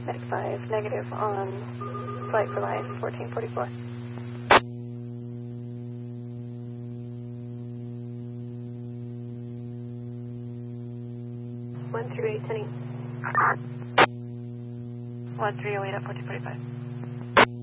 95, negative on flight for life, 1444. 138, 138 at 1445.